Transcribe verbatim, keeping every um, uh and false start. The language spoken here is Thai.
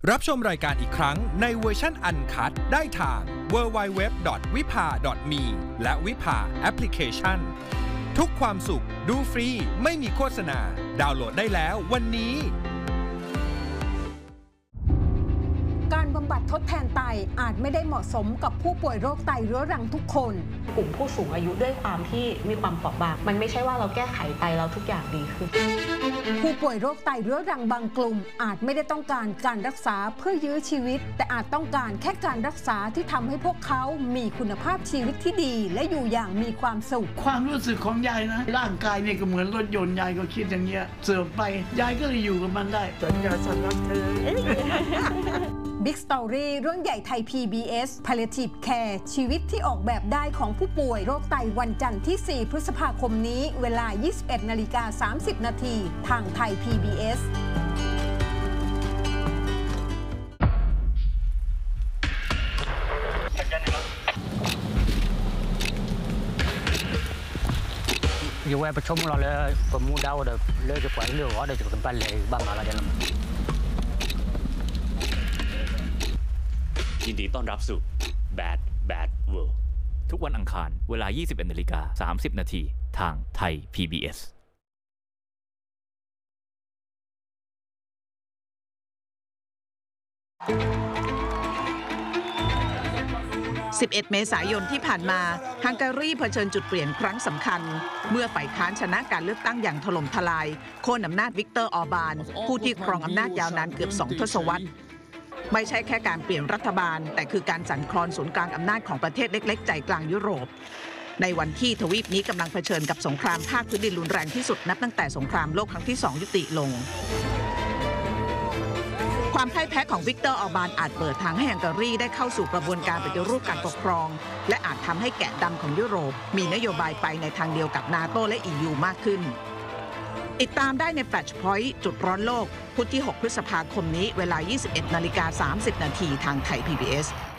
รับชมรายการอีกครั้งในเวอร์ชันอันคัทได้ทาง ดับเบิลยู ดับเบิลยู ดับเบิลยู ดอท วิภา ดอท มี และวิภาแอปพลิเคชันทุกความสุขดูฟรีไม่มีโฆษณาดาวน์โหลดได้แล้ววันนี้การบำบัดทดแทนไตอาจไม่ได้เหมาะสมกับผู้ป่วยโรคไตเรื้อรังทุกคนกลุ่มผู้สูงอายุด้วยความที่มีความเปราะบางมันไม่ใช่ว่าเราแก้ไขไตแล้วทุกอย่างดีขึ้นผู้ป่วยโรคไตเรื้อรังบางกลุ่มอาจไม่ได้ต้องการการรักษาเพื่อยื้อชีวิตแต่อาจต้องการแค่การรักษาที่ทำให้พวกเขามีคุณภาพชีวิตที่ดีและอยู่อย่างมีความสุขความรู้สึกของยายนะร่างกายเนี่ยก็เหมือนรถยนต์ยายก็คิดอย่างเงี้ยเสิร์ฟไปยายก็เลยอยู่กับมันได้สัญญาฉันรักเธอ Big Story เรื่องใหญ่ไทย พี บี เอส Palliative Care ชีวิตที่ออกแบบได้ของผู้ป่วยโรคไตวันจันทร์ที่ สี่ พฤษภาคมนี้เวลา ยี่สิบเอ็ดนาฬิกาสามสิบนาทีทางไทย พี บี เอส Dù em phải sống là có mua đau được lơ cho quản lừa đó để cho cần lệ bằng là để làm ยินดีต้อนรับสู่ Bad Bad World ทุกวันอังคารเวลา ยี่สิบเอ็ดนาฬิกาสามสิบนาทีทางไทย พี บี เอสสิบเอ็ด เมษายนที่ผ่านมาฮังการีเผชิญจุดเปลี่ยนครั้งสำคัญเมื่อฝ่ายค้านชนะการเลือกตั้งอย่างถล่มทลายโค่นอำนาจวิกเตอร์ออร์บานผู้ที่ครองอำนาจยาวนานเกือบสองทศวรรษไม่ใช่แค่การเปลี่ยนรัฐบาลแต่คือการสั่นคลอนศูนย์กลางอำนาจของประเทศเล็กๆใจกลางยุโรปในวันที่ทวีปนี้กำลังเผชิญกับสงครามภาคพื้นดินรุนแรงที่สุดนับตั้งแต่สงครามโลกครั้งที่สองยุติลงความพ่ายแพ้ของวิกเตอร์ออร์บานอาจเปิดทางให้ฮังการีได้เข้าสู่กระบวนการปฏิรูปการปกครองและอาจทำให้แกะดำของยุโรปมีนโยบายไปในทางเดียวกับนาโตและ อี ยู มากขึ้นติดตามได้ใน Flashpoint จุดร้อนโลกพุธที่ หก พฤษภาคมนี้เวลา ยี่สิบเอ็ดนาฬิกาสามสิบนาทีทางไทย พี บี เอส